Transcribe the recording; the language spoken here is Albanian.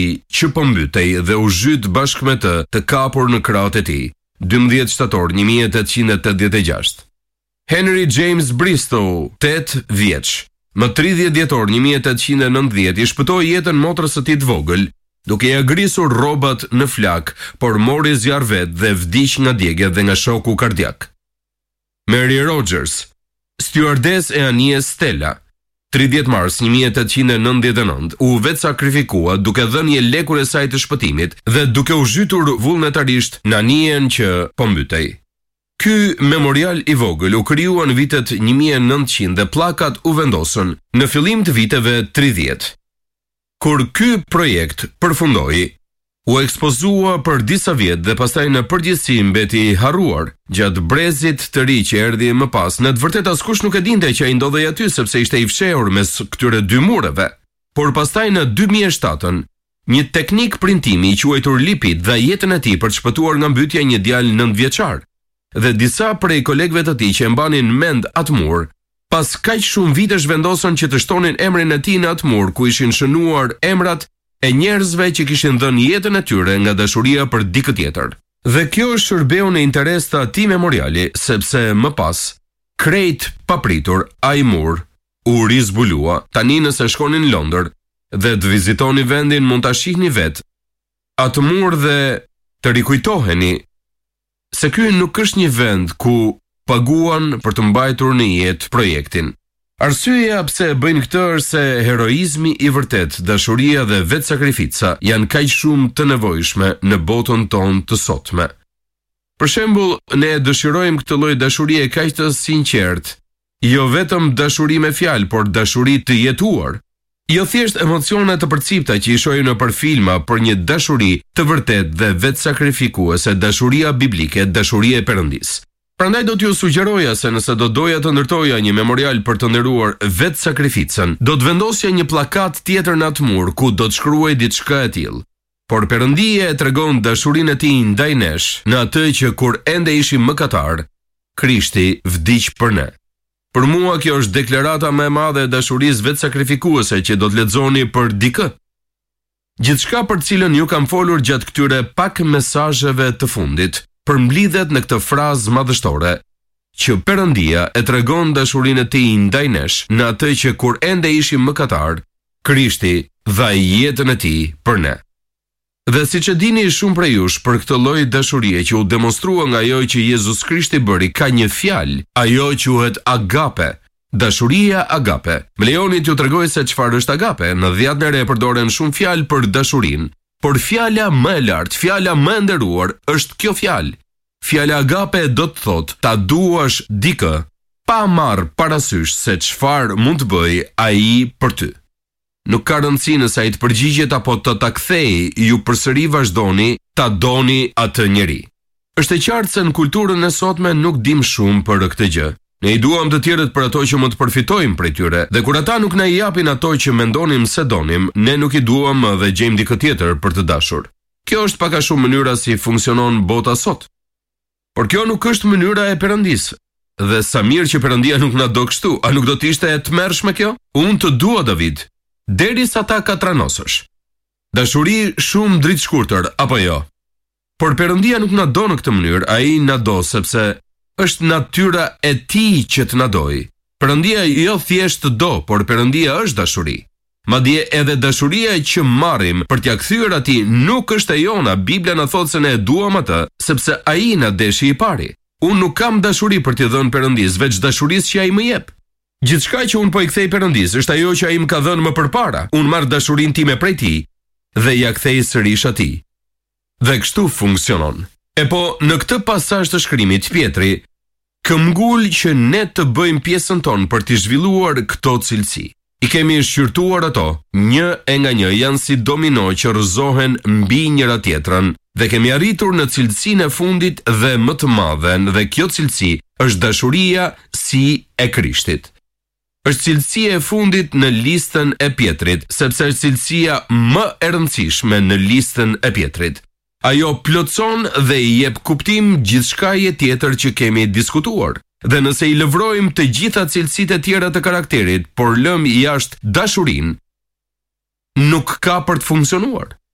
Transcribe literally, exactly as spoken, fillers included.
që po mbyti dhe u zhyt bashkë me të të kapur në krahët e tij, dymbëdhjetë shtator një mijë e tetëqind e tetëdhjetë e gjashtë. Henry James Bristow, tetë vjeç, më tridhjetë dhjetor një mijë e tetëqind e nëntëdhjetë, i shpëtoi jetën motrës së tij të vogël, duke ia grisur rrobat në flak, por mori zjarr vet dhe vdiq nga djegja dhe nga shoku kardiak. Mary Rogers, stewardess e anijes Stella, tridhjetë mars një mijë e tetëqind e nëntëdhjetë e nëntë, u vetë sakrifikua duke dhënë një lekur e saj të shpëtimit dhe duke u zhytur vullnetarisht në anijen që po mbytej. Ky memorial i vogël u krijuar në vitet një mijë e nëntëqind dhe pllakat u vendosën në fillim të viteve tridhjetë. Kur ky projekt përfundoi, u ekspozua për disa vjet dhe pastaj në përgjithësi mbeti i harruar gjatë brezit të ri që erdhi më pas. Në të vërtetë askush nuk e dinte që ai ndodhej aty sepse ishte i fshehur mes këtyre dy mureve. Por pastaj në dy mijë e shtatë, një teknik printimi i quajtur lipid dha jetën e tij për të shpëtuar nga mbytja një djalë nëntëvjeçar. Dhe disa prej kolegëve të tij që e mbanin mend atë mur, pas kaq shumë vitesh vendosën që të shtonin emrin e tij në atë mur ku ishin shënuar emrat e njerëzve që kishin dhënë jetën e tyre nga dashuria për dikë tjetër. Dhe kjo shërbeu në interes të atij memoriali, sepse më pas, krejt papritur, ai mur u rizbulua. Tani nëse shkoni në Londër dhe të vizitoni vendin, mund ta shihni vet atë mur dhe të rikujtoheni se ky nuk është një vend ku paguan për të mbajtur në jetë projektin. Arsyeja pse bëjnë këtë është se heroizmi i vërtet, dashuria dhe vetë sakrifica janë kaq shumë të nevojshme në botën tonë të sotme. Për shembull, ne dëshirojmë këtë lloj dashurie kaq të sinqertë, jo vetëm dashuri me fjalë, por dashuri të jetuar. Jo thjesht emocione të përcipta që i shohim nëpër filma, por një dashuri të vërtetë dhe vetë sakrifikuese, dashuria biblike, dashuria e Perëndis. Prandaj do t'ju sugjeroja se nëse do doja të ndërtoja një memorial për të nderuar vetë sakrificën, do të vendosja një plakat tjetër në atë mur ku do të shkruaj diçka e tillë. Por Perëndia e tregon dashurinë e tij ndaj nesh në atë që kur ende ishim mëkatar, Krishti vdiq për ne. Për mua kjo është deklarata më e madhe e dashurisë vetë sakrifikuese që do të lexoni për dikë. Gjithçka për cilën ju kam folur gjatë këtyre pak mesazheve të fundit përmblidhet në këtë frazë madhështore, që Perëndia e tregon dashurinë e tij ndaj nesh në atë që kur ende ishim mëkatar, Krishti dha jetën e tij për ne. Dhe siç e dini shumë prej jush, për këtë lloj dashurie që u demonstrua nga ajo që Jezus Krishti bëri, ka një fjalë, ajo quhet agape. Dashuria agape. Më lejoni t'ju tregoj se çfarë është agape. Në Dhjetën e Re përdoren shumë fjalë për dashurinë, por fjala më e lartë, fjala më e nderuar është kjo fjalë. Fjala agape do të thotë ta duash dikë pa marrë parasysh se çfarë mund të bëjë ai për ty. Nuk ka rëndësi nëse ai të përgjigjet apo të ta kthejë, ju përsëri vazhdoni ta doni atë njeri. Është e qartë se në kulturën e sotme nuk dim shumë për këtë gjë. Ne i duam të tjerët për ato që mund të përfitojmë prej tyre, dhe kur ata nuk na i japin ato që mendonim se donim, ne nuk i duam dhe gjejmë dikë tjetër për të dashur. Kjo është pak a shumë mënyra si funksionon bota sot. Por kjo nuk është mënyra e Perëndisë. Dhe sa mirë që Perëndia nuk na do kështu, a nuk do të ishte e tmerrshme kjo? Unë të dua David, derisa ta katranosësh. Dashuri shumë dritë shkurtër, apo jo? Por Perëndia nuk na do në këtë mënyrë, ai na do sepse është natyra e tij që të na dojë. Perëndia jo thjesht të do, por Perëndia është dashuri. Madje edhe dashuria që marrim për t'ia kthyer atij nuk është e jona. Bibla na thotë se ne e duam atë sepse ai na deshi i pari. Unë nuk kam dashuri për t'i dhënë Perëndis, veç dashurisë që ai më jep. Gjithçka që unë po i kthej Perëndis është ajo që ai më ka dhënë më përpara. Unë marr dashurinë time prej tij dhe ja kthej sërish atij. Dhe kështu funksionon. E po, në këtë pasazh të shkrimit, Pietri këmbgul që ne të bëjmë pjesën tonë për të zhvilluar këto cilësi. I kemi shqyrtuar ato, një e nga një, janë si domino që rrëzohen mbi njëra tjetrën, dhe kemi arritur në cilësinë e fundit dhe më të madhen, dhe kjo cilësi është dashuria si e Krishtit. Është cilësia e fundit në listën e Pietrit, sepse është cilësia më e rëndësishme në listën e Pietrit. Ajo plotson dhe i jep kuptim gjithçkaje tjetër që kemi diskutuar. Dhe nëse i lëvrojmë të gjitha cilësitë e tjera të karakterit, por lëm jashtë dashurinë, nuk ka për të funksionuar.